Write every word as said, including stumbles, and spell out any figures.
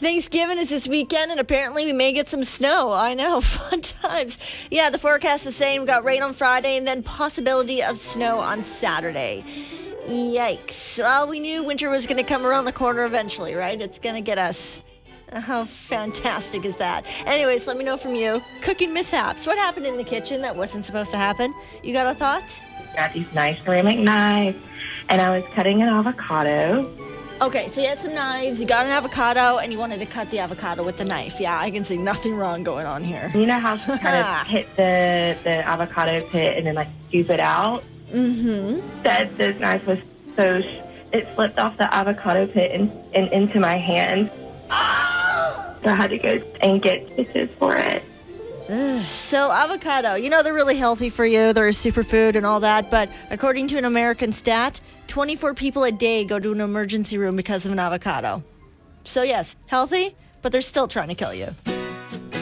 Thanksgiving is this weekend, and apparently we may get some snow. I know, fun times. Yeah, the forecast is saying we got rain on Friday and then possibility of snow on Saturday. Yikes. Well, we knew winter was going to come around the corner eventually, right? It's going to get us. How fantastic is that? Anyways, let me know from you. Cooking mishaps. What happened in the kitchen that wasn't supposed to happen? You got a thought? Got these nice ceramic knives, and I was cutting an avocado. Okay, so you had some knives, you got an avocado, and you wanted to cut the avocado with the knife. Yeah, I can see nothing wrong going on here. You know how she kind of hit the, the avocado pit and then, like, scoop it out? Mm-hmm. That this knife was so... Sh- it slipped off the avocado pit and, and into my hand. So I had to go and get stitches for it. Ugh, so avocado, you know, they're really healthy for you. They're a superfood and all that. But according to an American stat, twenty-four people a day go to an emergency room because of an avocado. So yes, healthy, but they're still trying to kill you.